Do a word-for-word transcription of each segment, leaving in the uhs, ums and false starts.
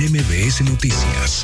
M B S Noticias.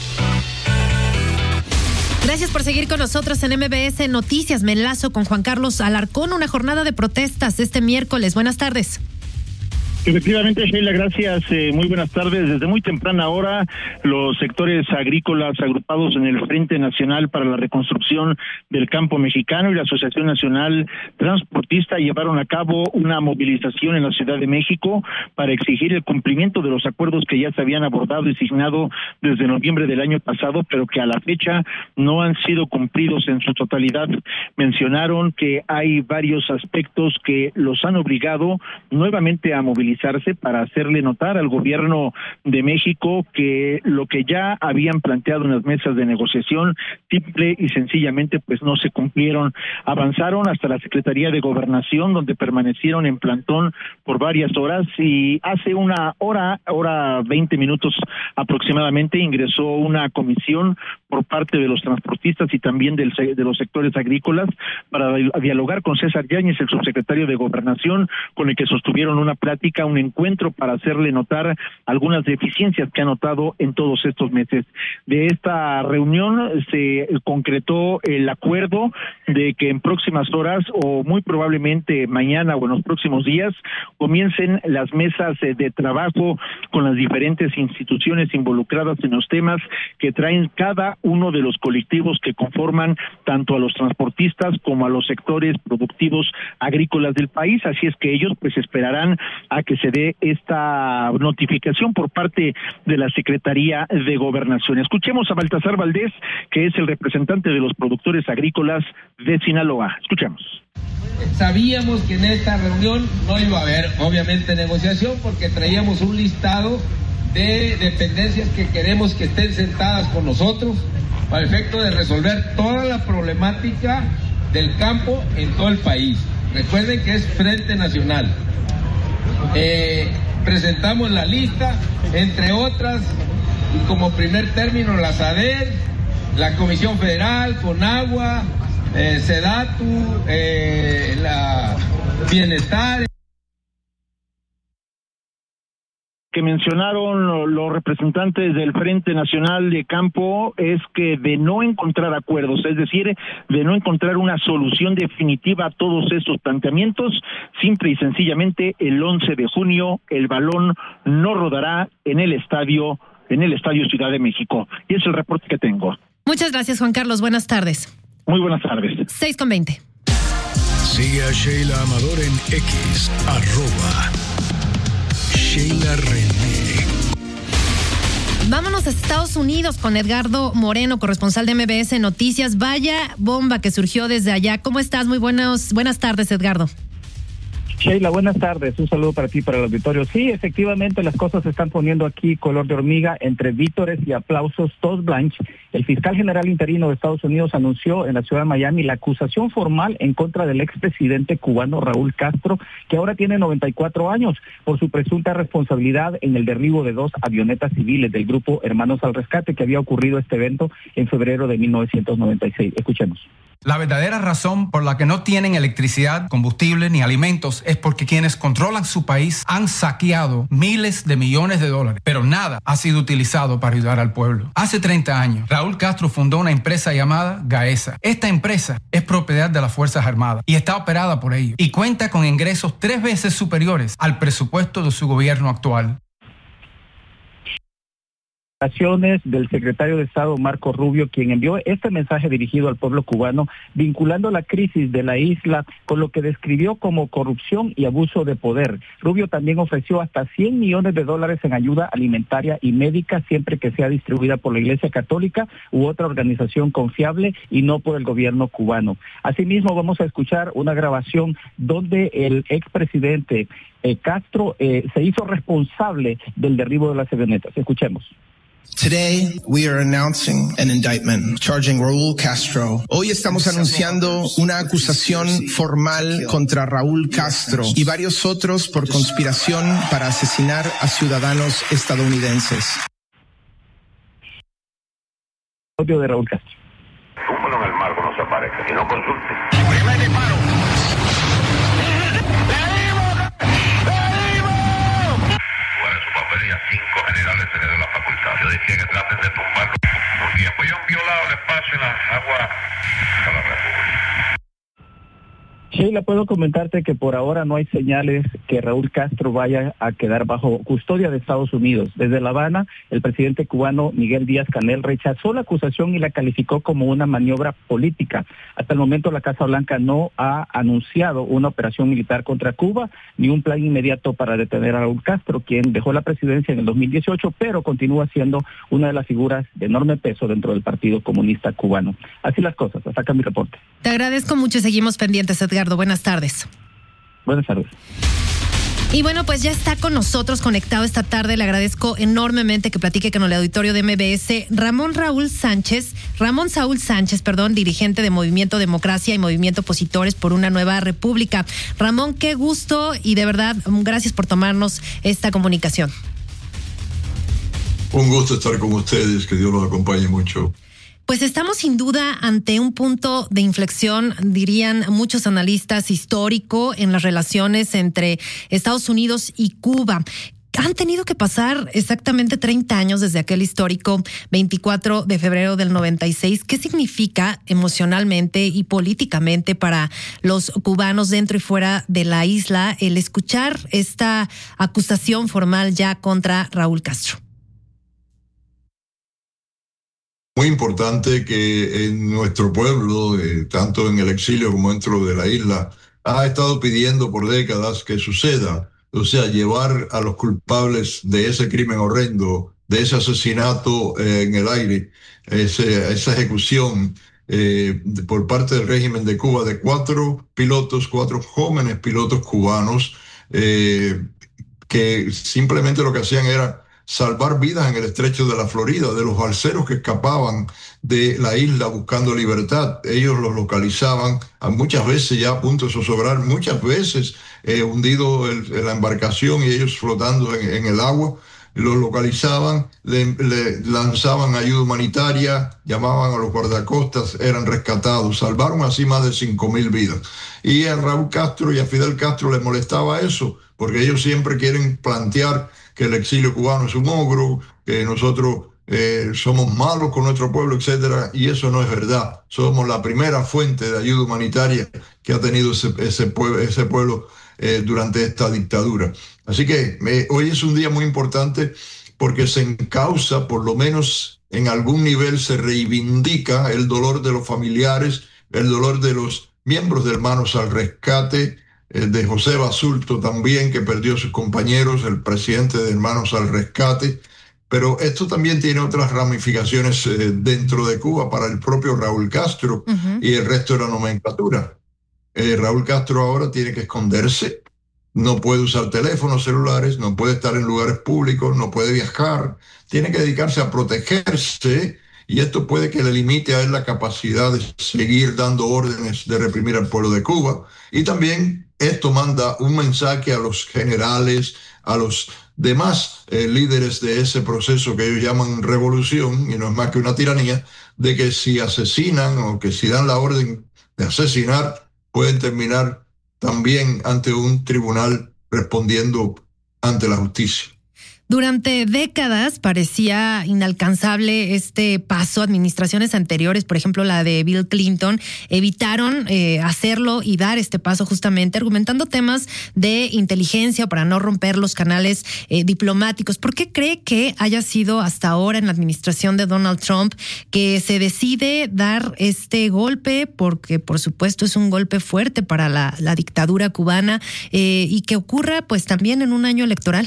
Gracias por seguir con nosotros en M B S Noticias. Me enlazo con Juan Carlos Alarcón, una jornada de protestas este miércoles. Buenas tardes. Efectivamente, Sheila, gracias. Eh, muy buenas tardes. Desde muy temprana hora, los sectores agrícolas agrupados en el Frente Nacional para la Reconstrucción del Campo Mexicano y la Asociación Nacional Transportista llevaron a cabo una movilización en la Ciudad de México para exigir el cumplimiento de los acuerdos que ya se habían abordado y signado desde noviembre del año pasado, pero que a la fecha no han sido cumplidos en su totalidad. Mencionaron que hay varios aspectos que los han obligado nuevamente a movilizar para hacerle notar al gobierno de México que lo que ya habían planteado en las mesas de negociación simple y sencillamente pues no se cumplieron. Avanzaron hasta la Secretaría de Gobernación, donde permanecieron en plantón por varias horas, y hace una hora, hora veinte minutos aproximadamente, ingresó una comisión por parte de los transportistas y también del, de los sectores agrícolas para dialogar con César Yáñez, el subsecretario de Gobernación, con el que sostuvieron una plática, un encuentro para hacerle notar algunas deficiencias que ha notado en todos estos meses. De esta reunión se concretó el acuerdo de que en próximas horas o muy probablemente mañana o en los próximos días comiencen las mesas de trabajo con las diferentes instituciones involucradas en los temas que traen cada uno de los colectivos que conforman tanto a los transportistas como a los sectores productivos agrícolas del país. Así es que ellos pues esperarán a que se dé esta notificación por parte de la Secretaría de Gobernación. Escuchemos a Baltasar Valdés, que es el representante de los productores agrícolas de Sinaloa. Escuchemos. Sabíamos que en esta reunión no iba a haber, obviamente, negociación, porque traíamos un listado de dependencias que queremos que estén sentadas con nosotros para el efecto de resolver toda la problemática del campo en todo el país. Recuerden que es Frente Nacional. Eh, presentamos la lista, entre otras, y como primer término la SADER, la Comisión Federal, Conagua, eh, SEDATU, eh, la Bienestar. Que mencionaron los representantes del Frente Nacional de Campo es que de no encontrar acuerdos, es decir, de no encontrar una solución definitiva a todos estos planteamientos, simple y sencillamente el once de junio el balón no rodará en el estadio, en el estadio Ciudad de México. Y es el reporte que tengo. Muchas gracias, Juan Carlos. Buenas tardes. Muy buenas tardes. seis con veinte. Sigue a Sheila Amador en X, arroba Sheila René. Vámonos a Estados Unidos con Edgardo Moreno, corresponsal de M B S Noticias. Vaya bomba que surgió desde allá. ¿Cómo estás? Muy buenos, buenas tardes, Edgardo. Sheila, buenas tardes. Un saludo para ti y para el auditorio. Sí, efectivamente, las cosas se están poniendo aquí color de hormiga entre vítores y aplausos. Todd Blanche, el fiscal general interino de Estados Unidos, anunció en la ciudad de Miami la acusación formal en contra del expresidente cubano Raúl Castro, que ahora tiene noventa y cuatro años, por su presunta responsabilidad en el derribo de dos avionetas civiles del grupo Hermanos al Rescate, que había ocurrido este evento en febrero de mil novecientos noventa y seis. Escuchemos. La verdadera razón por la que no tienen electricidad, combustible ni alimentos es porque quienes controlan su país han saqueado miles de millones de dólares, pero nada ha sido utilizado para ayudar al pueblo. Hace treinta años, Raúl Castro fundó una empresa llamada Gaesa. Esta empresa es propiedad de las Fuerzas Armadas y está operada por ellos y cuenta con ingresos tres veces superiores al presupuesto de su gobierno actual. Del secretario de Estado Marco Rubio, quien envió este mensaje dirigido al pueblo cubano, vinculando la crisis de la isla con lo que describió como corrupción y abuso de poder. Rubio también ofreció hasta cien millones de dólares en ayuda alimentaria y médica, siempre que sea distribuida por la Iglesia Católica u otra organización confiable y no por el gobierno cubano. Asimismo, vamos a escuchar una grabación donde el expresidente eh, Castro eh, se hizo responsable del derribo de las avionetas. Escuchemos. Today, we are announcing an indictment charging Raúl Castro. Hoy estamos anunciando una acusación formal contra Raúl Castro y varios otros por conspiración para asesinar a ciudadanos estadounidenses. Audio de Raúl Castro. Túmbalo en el mar cuando se aparezca y no consulte. ¡Primer disparo! ¡Le dimos! ¡Le dimos! Fuera su papelilla, cinco los generales se les dé la facultad. Yo decía que traten de tumbarlo, porque después han violado el espacio en las aguas de la República. Sheila, puedo comentarte que por ahora no hay señales que Raúl Castro vaya a quedar bajo custodia de Estados Unidos. Desde La Habana, el presidente cubano Miguel Díaz-Canel rechazó la acusación y la calificó como una maniobra política. Hasta el momento la Casa Blanca no ha anunciado una operación militar contra Cuba ni un plan inmediato para detener a Raúl Castro, quien dejó la presidencia en el dos mil dieciocho, pero continúa siendo una de las figuras de enorme peso dentro del Partido Comunista Cubano. Así las cosas. Hasta acá mi reporte. Te agradezco mucho y seguimos pendientes, Edgardo. Buenas tardes. Buenas tardes. Y bueno, pues ya está con nosotros conectado esta tarde. Le agradezco enormemente que platique con el auditorio de M B S. Ramón Raúl Sánchez, Ramón Saúl Sánchez, perdón, dirigente de Movimiento Democracia y Movimiento Opositores por una Nueva República. Ramón, qué gusto y de verdad, gracias por tomarnos esta comunicación. Un gusto estar con ustedes, que Dios los acompañe mucho. Pues estamos sin duda ante un punto de inflexión, dirían muchos analistas, histórico en las relaciones entre Estados Unidos y Cuba. Han tenido que pasar exactamente treinta años desde aquel histórico veinticuatro de febrero del noventa y seis. ¿Qué significa emocionalmente y políticamente para los cubanos dentro y fuera de la isla el escuchar esta acusación formal ya contra Raúl Castro? Muy importante que en nuestro pueblo, eh, tanto en el exilio como dentro de la isla, ha estado pidiendo por décadas que suceda. O sea, llevar a los culpables de ese crimen horrendo, de ese asesinato eh, en el aire, ese, esa ejecución eh, de, por parte del régimen de Cuba de cuatro pilotos, cuatro jóvenes pilotos cubanos, eh, que simplemente lo que hacían era salvar vidas en el estrecho de la Florida, de los balseros que escapaban de la isla buscando libertad. Ellos los localizaban, a muchas veces ya a punto de zozobrar, muchas veces eh, hundido el, la embarcación y ellos flotando en, en el agua. Los localizaban, le, le lanzaban ayuda humanitaria, llamaban a los guardacostas, eran rescatados, salvaron así más de cinco mil vidas. Y a Raúl Castro y a Fidel Castro les molestaba eso, porque ellos siempre quieren plantear que el exilio cubano es un ogro, que nosotros eh, somos malos con nuestro pueblo, etcétera, y eso no es verdad. Somos la primera fuente de ayuda humanitaria que ha tenido ese, ese pueblo, ese pueblo eh, durante esta dictadura. Así que eh, hoy es un día muy importante porque se encausa, por lo menos en algún nivel se reivindica el dolor de los familiares, el dolor de los miembros de Hermanos al Rescate, de José Basulto también, que perdió a sus compañeros, el presidente de Hermanos al Rescate, pero esto también tiene otras ramificaciones eh, dentro de Cuba para el propio Raúl Castro uh-huh. y el resto de la nomenclatura. Eh, Raúl Castro ahora tiene que esconderse, no puede usar teléfonos celulares, no puede estar en lugares públicos, no puede viajar, tiene que dedicarse a protegerse, y esto puede que le limite a él la capacidad de seguir dando órdenes de reprimir al pueblo de Cuba. Y también esto manda un mensaje a los generales, a los demás eh, líderes de ese proceso que ellos llaman revolución, y no es más que una tiranía, de que si asesinan o que si dan la orden de asesinar, pueden terminar también ante un tribunal respondiendo ante la justicia. Durante décadas parecía inalcanzable este paso. Administraciones anteriores, por ejemplo la de Bill Clinton, evitaron eh, hacerlo y dar este paso justamente argumentando temas de inteligencia para no romper los canales eh, diplomáticos. ¿Por qué cree que haya sido hasta ahora en la administración de Donald Trump que se decide dar este golpe? Porque por supuesto es un golpe fuerte para la, la dictadura cubana eh, y que ocurra pues también en un año electoral.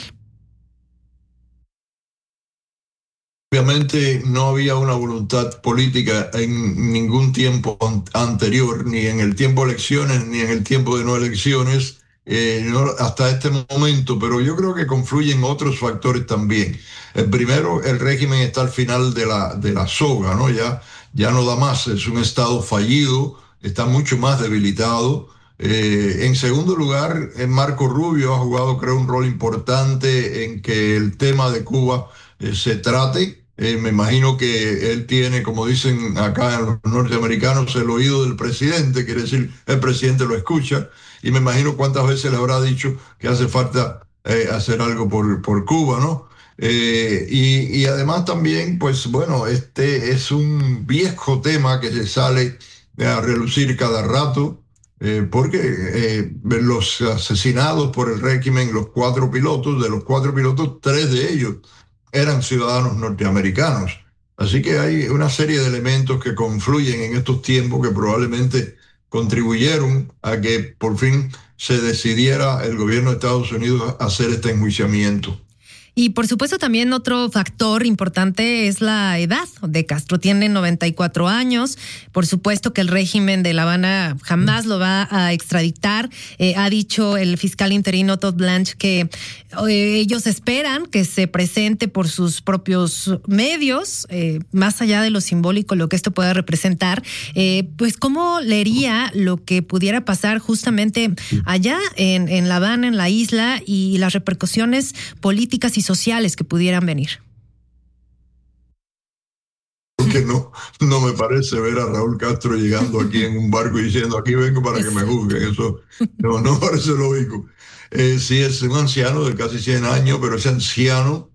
Obviamente no había una voluntad política en ningún tiempo anterior, ni en el tiempo de elecciones, ni en el tiempo de no elecciones, eh, no, hasta este momento, pero yo creo que confluyen otros factores también. El primero, el régimen está al final de la, de la soga, ¿no? Ya, ya no da más, es un estado fallido, está mucho más debilitado. Eh, en segundo lugar, Marco Rubio ha jugado, creo, un rol importante en que el tema de Cuba eh, se trate. Eh, me imagino que él tiene, como dicen acá los norteamericanos, el oído del presidente, quiere decir, el presidente lo escucha, y me imagino cuántas veces le habrá dicho que hace falta eh, hacer algo por, por Cuba, ¿no? Eh, y, y además también, pues bueno, este es un viejo tema que se sale a relucir cada rato, eh, porque eh, los asesinados por el régimen, los cuatro pilotos, de los cuatro pilotos, tres de ellos eran ciudadanos norteamericanos. Así que hay una serie de elementos que confluyen en estos tiempos que probablemente contribuyeron a que por fin se decidiera el gobierno de Estados Unidos a hacer este enjuiciamiento. Y por supuesto también otro factor importante es la edad de Castro. Tiene noventa y cuatro años. Por supuesto que el régimen de La Habana jamás lo va a extraditar. Eh, ha dicho el fiscal interino Todd Blanche que eh, ellos esperan que se presente por sus propios medios, eh, más allá de lo simbólico, lo que esto pueda representar. Eh, pues, ¿cómo leería lo que pudiera pasar justamente allá en, en La Habana, en la isla, y las repercusiones políticas y sociales que pudieran venir? Porque no, no me parece ver a Raúl Castro llegando aquí en un barco y diciendo aquí vengo para que me juzguen. Eso no, no parece lógico. Eh, sí, es un anciano de casi cien años, pero ese anciano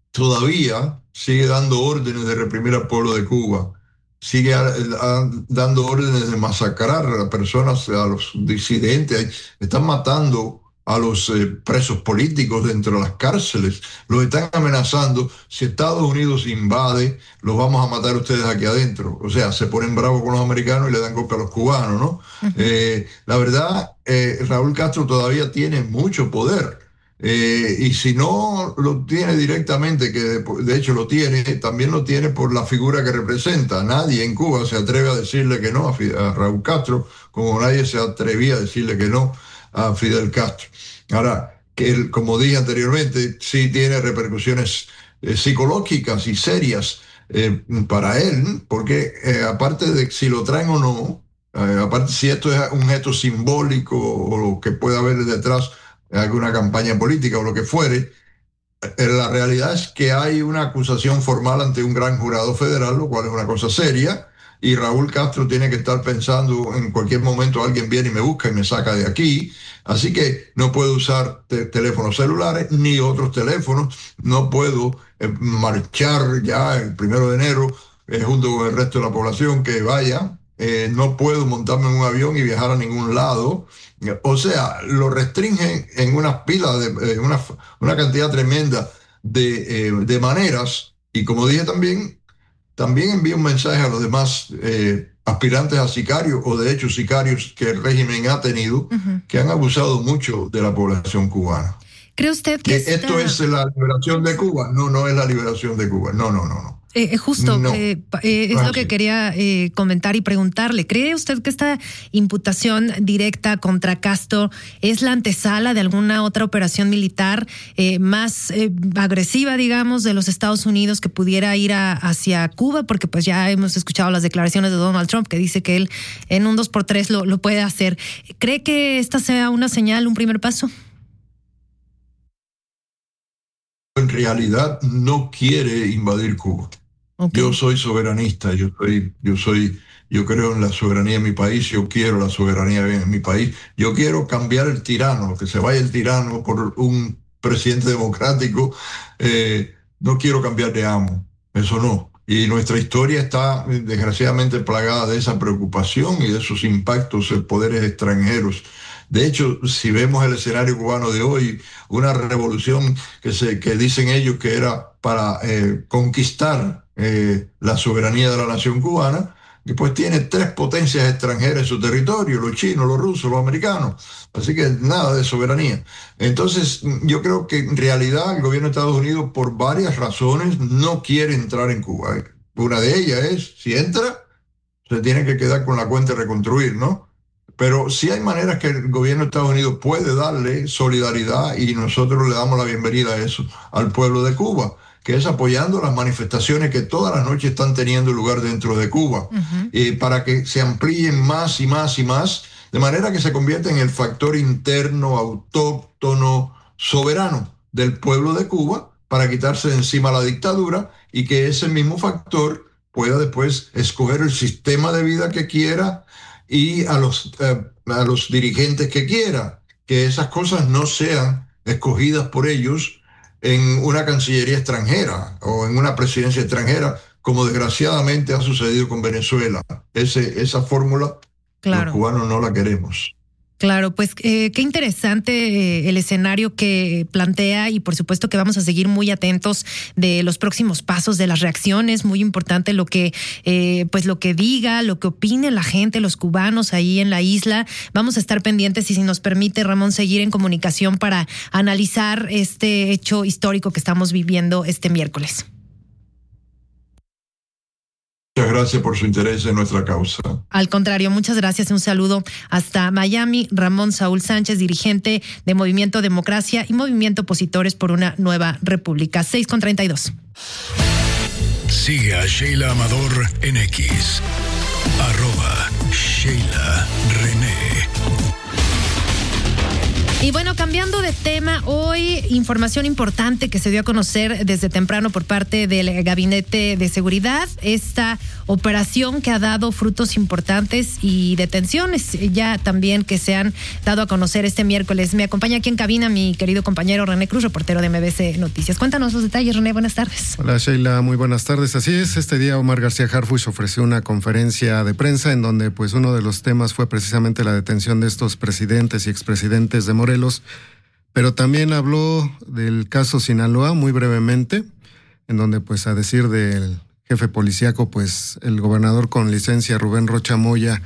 todavía sigue dando órdenes de reprimir al pueblo de Cuba, sigue a, a, dando órdenes de masacrar a las personas, a los disidentes. Están matando a los eh, presos políticos dentro de las cárceles, los están amenazando. Si Estados Unidos invade, los vamos a matar a ustedes aquí adentro. O sea, se ponen bravos con los americanos y le dan golpe a los cubanos, ¿no? Uh-huh. eh, la verdad, eh, Raúl Castro todavía tiene mucho poder, eh, y si no lo tiene directamente, que de, de hecho lo tiene, también lo tiene por la figura que representa. Nadie en Cuba se atreve a decirle que no a, a Raúl Castro, como nadie se atrevía a decirle que no a Fidel Castro. Ahora, que él, como dije anteriormente, sí tiene repercusiones eh, psicológicas y serias eh, para él, porque eh, aparte de si lo traen o no, eh, aparte si esto es un gesto simbólico o lo que pueda haber detrás de alguna campaña política o lo que fuere, eh, la realidad es que hay una acusación formal ante un gran jurado federal, lo cual es una cosa seria. Y Raúl Castro tiene que estar pensando en cualquier momento alguien viene y me busca y me saca de aquí. Así que no puedo usar te- teléfonos celulares ni otros teléfonos. No puedo eh, marchar ya el primero de enero eh, junto con el resto de la población que vaya. Eh, no puedo montarme en un avión y viajar a ningún lado. O sea, lo restringen en unas pilas, de, eh, una, una cantidad tremenda de, eh, de maneras. Y como dije también, También envía un mensaje a los demás eh, aspirantes a sicarios, o de hecho sicarios que el régimen ha tenido, uh-huh, que han abusado mucho de la población cubana. ¿Cree usted que, que esta... esto es la liberación de Cuba? No, no es la liberación de Cuba. No, no, no, no. Eh, justo, no. eh, eh, es ah, lo que sí. quería eh, comentar y preguntarle. ¿Cree usted que esta imputación directa contra Castro es la antesala de alguna otra operación militar eh, más eh, agresiva, digamos, de los Estados Unidos que pudiera ir a, hacia Cuba? Porque pues ya hemos escuchado las declaraciones de Donald Trump que dice que él en un dos por tres lo, lo puede hacer. ¿Cree que esta sea una señal, un primer paso? En realidad no quiere invadir Cuba. Okay. Yo soy soberanista, yo soy, yo soy, yo creo en la soberanía de mi país, yo quiero la soberanía en mi país, yo quiero cambiar el tirano, que se vaya el tirano por un presidente democrático, eh, no quiero cambiar de amo, eso no. Y nuestra historia está desgraciadamente plagada de esa preocupación y de esos impactos en poderes extranjeros. De hecho, si vemos el escenario cubano de hoy, una revolución que, se, que dicen ellos que era para eh, conquistar eh, la soberanía de la nación cubana, y pues tiene tres potencias extranjeras en su territorio, los chinos, los rusos, los americanos. Así que nada de soberanía. Entonces, yo creo que en realidad el gobierno de Estados Unidos, por varias razones, no quiere entrar en Cuba. Una de ellas es, si entra, se tiene que quedar con la cuenta y reconstruir, ¿no? Pero sí hay maneras que el gobierno de Estados Unidos puede darle solidaridad, y nosotros le damos la bienvenida a eso, al pueblo de Cuba, que es apoyando las manifestaciones que todas las noches están teniendo lugar dentro de Cuba, uh-huh, eh, para que se amplíen más y más y más, de manera que se convierta en el factor interno, autóctono, soberano del pueblo de Cuba, para quitarse de encima la dictadura, y que ese mismo factor pueda después escoger el sistema de vida que quiera y a los, eh, a los dirigentes que quiera, que esas cosas no sean escogidas por ellos en una cancillería extranjera o en una presidencia extranjera, como desgraciadamente ha sucedido con Venezuela. Ese, esa fórmula, claro, los cubanos no la queremos. Claro, pues eh, qué interesante eh, el escenario que plantea, y por supuesto que vamos a seguir muy atentos de los próximos pasos, de las reacciones. Muy importante lo que eh, pues lo que diga, lo que opine la gente, los cubanos ahí en la isla. Vamos a estar pendientes, y si nos permite, Ramón, seguir en comunicación para analizar este hecho histórico que estamos viviendo este miércoles. Muchas gracias por su interés en nuestra causa. Al contrario, muchas gracias. Un saludo hasta Miami. Ramón Saúl Sánchez, dirigente de Movimiento Democracia y Movimiento Opositores por una Nueva República. seis con treinta y dos. Sigue a Sheila Amador en X. Arroba Sheila René. Y bueno, cambiando de tema, hoy información importante que se dio a conocer desde temprano por parte del Gabinete de Seguridad, esta operación que ha dado frutos importantes y detenciones ya también que se han dado a conocer este miércoles. Me acompaña aquí en cabina mi querido compañero René Cruz, reportero de M B C Noticias. Cuéntanos los detalles, René, buenas tardes. Hola Sheila, muy buenas tardes. Así es, este día Omar García Harfuch ofreció una conferencia de prensa en donde pues uno de los temas fue precisamente la detención de estos presidentes y expresidentes de Morelos, pero también habló del caso Sinaloa muy brevemente, en donde pues a decir del jefe policíaco, pues el gobernador con licencia Rubén Rocha Moya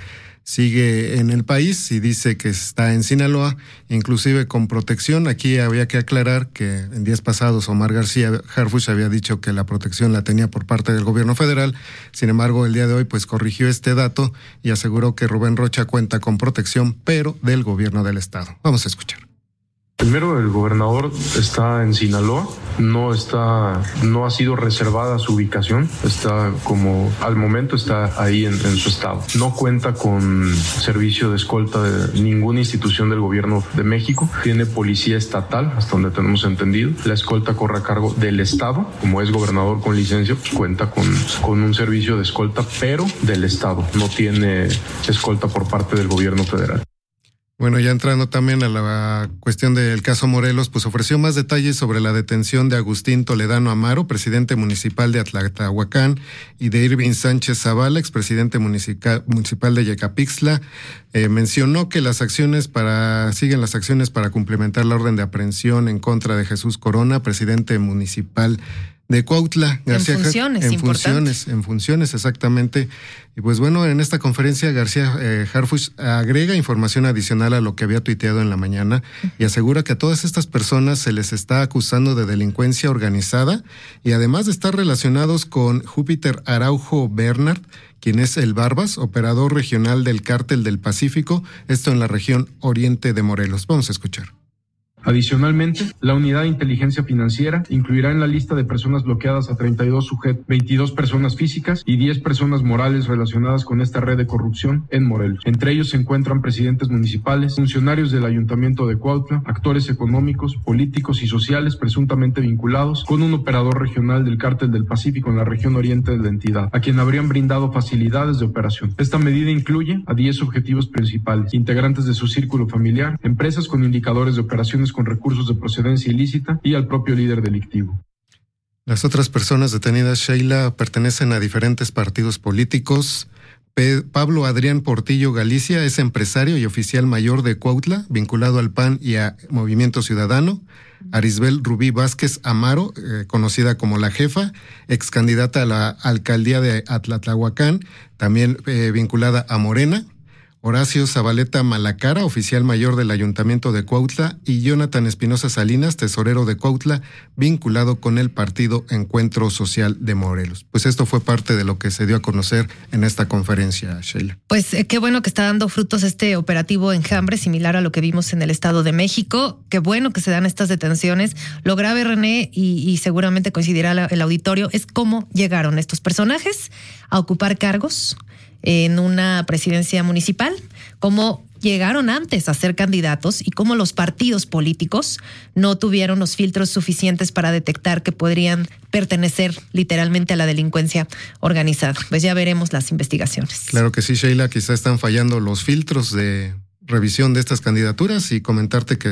sigue en el país y dice que está en Sinaloa, inclusive con protección. Aquí había que aclarar que en días pasados Omar García Harfuch había dicho que la protección la tenía por parte del gobierno federal. Sin embargo, el día de hoy pues corrigió este dato y aseguró que Rubén Rocha cuenta con protección, pero del gobierno del estado. Vamos a escuchar. Primero, el gobernador está en Sinaloa, no está, no ha sido reservada su ubicación, está como, al momento está ahí en, en su estado. No cuenta con servicio de escolta de ninguna institución del gobierno de México, tiene policía estatal, hasta donde tenemos entendido. La escolta corre a cargo del estado, como es gobernador con licencia, pues cuenta con, con un servicio de escolta, pero del estado, no tiene escolta por parte del gobierno federal. Bueno, ya entrando también a la cuestión del caso Morelos, pues ofreció más detalles sobre la detención de Agustín Toledano Amaro, presidente municipal de Atlahuacán, y de Irving Sánchez Zavala, expresidente municipal, municipal de Yecapixtla. Eh, mencionó que las acciones para, siguen las acciones para cumplimentar la orden de aprehensión en contra de Jesús Corona, presidente municipal de Cuautla. García, en funciones, en importante. funciones, en funciones, exactamente. Y pues bueno, en esta conferencia García eh, Harfuch agrega información adicional a lo que había tuiteado en la mañana y asegura que a todas estas personas se les está acusando de delincuencia organizada y además de estar relacionados con Júpiter Araujo Bernard, quien es el Barbas, operador regional del Cártel del Pacífico, esto en la región oriente de Morelos. Vamos a escuchar. Adicionalmente, la Unidad de Inteligencia Financiera incluirá en la lista de personas bloqueadas a treinta y dos sujetos, veintidós personas físicas y diez personas morales relacionadas con esta red de corrupción en Morelos. Entre ellos se encuentran presidentes municipales, funcionarios del Ayuntamiento de Cuautla, actores económicos, políticos y sociales presuntamente vinculados con un operador regional del Cártel del Pacífico en la región oriente de la entidad, a quien habrían brindado facilidades de operación. Esta medida incluye a diez objetivos principales, integrantes de su círculo familiar, empresas con indicadores de operaciones con recursos de procedencia ilícita y al propio líder delictivo. Las otras personas detenidas, Sheila, pertenecen a diferentes partidos políticos. Pe- Pablo Adrián Portillo Galicia es empresario y oficial mayor de Cuautla, vinculado al P A N y a Movimiento Ciudadano. Arisbel Rubí Vázquez Amaro, eh, conocida como La Jefa, ex candidata a la alcaldía de Atlahuacán, también eh, vinculada a Morena. Horacio Zabaleta Malacara, oficial mayor del Ayuntamiento de Cuautla, y Jonathan Espinosa Salinas, tesorero de Cuautla, vinculado con el Partido Encuentro Social de Morelos. Pues esto fue parte de lo que se dio a conocer en esta conferencia, Sheila. Pues eh, qué bueno que está dando frutos este operativo Enjambre, similar a lo que vimos en el Estado de México. Qué bueno que se dan estas detenciones. Lo grave, René, y, y seguramente coincidirá la, el auditorio, es cómo llegaron estos personajes a ocupar cargos en una presidencia municipal, cómo llegaron antes a ser candidatos y cómo los partidos políticos no tuvieron los filtros suficientes para detectar que podrían pertenecer literalmente a la delincuencia organizada. Pues ya veremos las investigaciones. Claro que sí, Sheila, quizá están fallando los filtros de revisión de estas candidaturas y comentarte que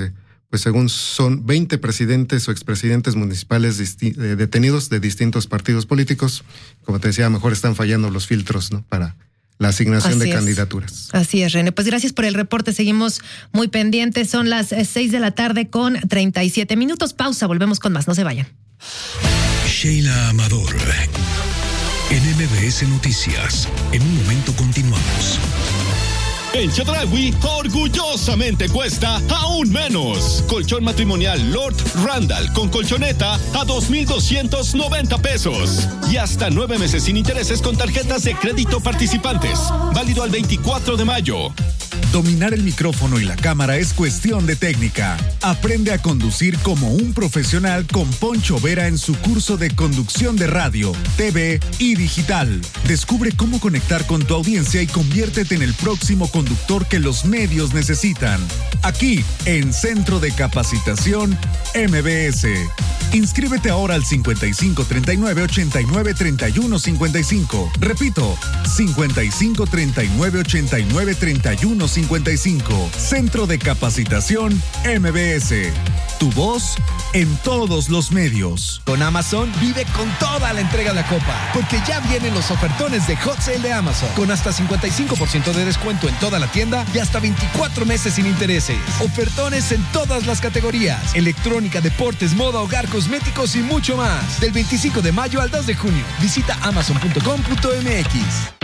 pues según son veinte presidentes o expresidentes municipales disti- eh, detenidos de distintos partidos políticos. Como te decía, a lo mejor están fallando los filtros, ¿no?, para la asignación Así de es. candidaturas. Así es, René. Pues gracias por el reporte. Seguimos muy pendientes. Son las seis de la tarde con treinta y siete minutos. Pausa. Volvemos con más. No se vayan. Sheila Amador, en M B S Noticias. En un momento continuamos. En Chedraui, orgullosamente cuesta aún menos. Colchón matrimonial Lord Randall con colchoneta a dos mil doscientos noventa pesos. Y hasta nueve meses sin intereses con tarjetas de crédito participantes. Válido al veinticuatro de mayo. Dominar el micrófono y la cámara es cuestión de técnica. Aprende a conducir como un profesional con Poncho Vera en su curso de conducción de radio, T V y digital. Descubre cómo conectar con tu audiencia y conviértete en el próximo conductor que los medios necesitan. Aquí, en Centro de Capacitación M B S. Inscríbete ahora al cincuenta y cinco treinta y nueve ochenta y nueve treinta y uno cincuenta y cinco. Repito, cincuenta y cinco treinta y nueve ochenta y nueve treinta y uno cincuenta y cinco. Centro de Capacitación M B S. Tu voz en todos los medios. Con Amazon vive con toda la entrega de la copa, porque ya vienen los ofertones de Hot Sale de Amazon, con hasta cincuenta y cinco por ciento de descuento en toda la tienda y hasta veinticuatro meses sin intereses. Ofertones en todas las categorías: electrónica, deportes, moda, hogar, cosméticos y mucho más. Del veinticinco de mayo al dos de junio. Visita amazon punto com punto m x.